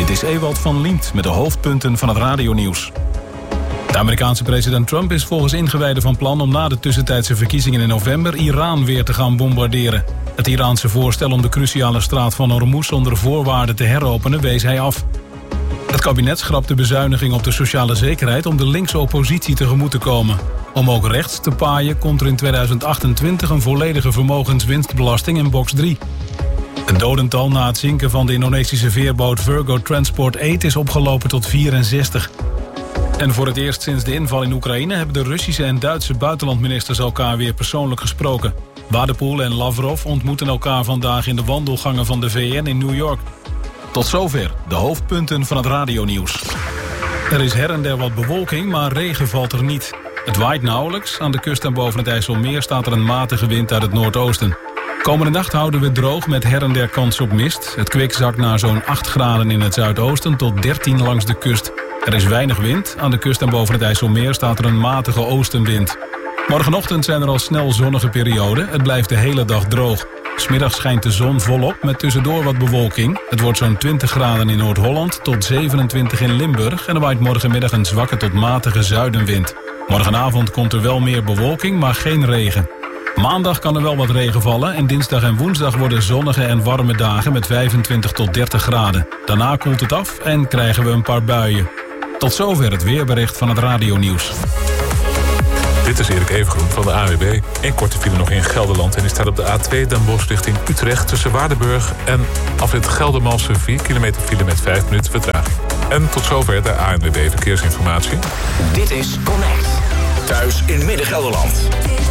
Dit is Ewald van Liemt met de hoofdpunten van het radionieuws. De Amerikaanse president Trump is volgens ingewijden van plan om na de tussentijdse verkiezingen in november Iran weer te gaan bombarderen. Het Iraanse voorstel om de cruciale straat van Hormuz onder voorwaarden te heropenen wees hij af. Het kabinet schrapt de bezuiniging op de sociale zekerheid om de linkse oppositie tegemoet te komen. Om ook rechts te paaien komt er in 2028 een volledige vermogenswinstbelasting in box 3. Het dodental na het zinken van de Indonesische veerboot Virgo Transport 8 is opgelopen tot 64. En voor het eerst sinds de inval in Oekraïne hebben de Russische en Duitse buitenlandministers elkaar weer persoonlijk gesproken. Wadepoel en Lavrov ontmoeten elkaar vandaag in de wandelgangen van de VN in New York. Tot zover de hoofdpunten van het radionieuws. Er is her en der wat bewolking, maar regen valt er niet. Het waait nauwelijks. Aan de kust en boven het IJsselmeer staat er een matige wind uit het noordoosten. Komende nacht houden we droog met her en der kans op mist. Het kwik zakt naar zo'n 8 graden in het zuidoosten tot 13 langs de kust. Er is weinig wind. Aan de kust en boven het IJsselmeer staat er een matige oostenwind. Morgenochtend zijn er al snel zonnige perioden. Het blijft de hele dag droog. 's Middags schijnt de zon volop met tussendoor wat bewolking. Het wordt zo'n 20 graden in Noord-Holland tot 27 in Limburg. En er waait morgenmiddag een zwakke tot matige zuidenwind. Morgenavond komt er wel meer bewolking, maar geen regen. Maandag kan er wel wat regen vallen en dinsdag en woensdag worden zonnige en warme dagen met 25 tot 30 graden. Daarna koelt het af en krijgen we een paar buien. Tot zover het weerbericht van het radionieuws. Dit is Erik Evengroen van de ANWB. Een korte file nog in Gelderland en die staat op de A2 Den Bosch richting Utrecht tussen Waardenburg en afrit Geldermalsen 4 kilometer file met 5 minuten vertraging. En tot zover de ANWB Verkeersinformatie. Dit is Connect. Thuis in Midden-Gelderland.